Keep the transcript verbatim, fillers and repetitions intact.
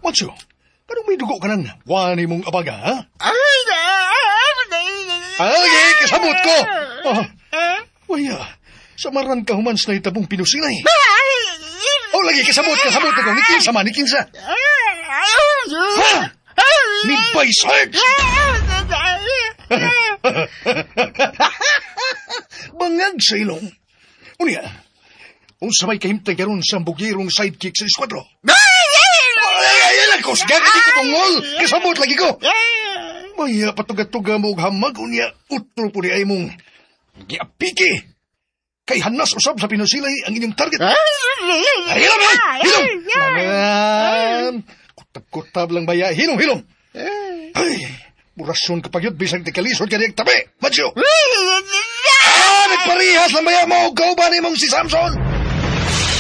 Macho, parang may dugo ka nang wani mong abaga, ha? Ay, kasabot ko! Oh, waya, samaran ka humans na itabong pinusinay. Oh, lagi, kasabot, kasabot ako. Nikinsa man, nikinsa. Ha? Ni Bay Sarge! Bangag sa ilong. Unya, kung sabay kahimtay karon sa bugirong sidekick sa esquadro. Ay, ay, ay, lakos, gagawin ko tungol. Kasabot lagi ko. Maya, patuga-tuga mo hamag, unya, utro po ni ay mong giapiki. Kay hanas usab sa pinusilay ang inyong target. Ay, hilom, ay! Hilom! Naman! Kutab-kutab lang baya. Hilom, hilom! Ay, murasyon kapag yun, bisang tikalisod ka niyang tabi. Macho! Ah, nagparihas lang baya mo. Gauba ni mong si Samson.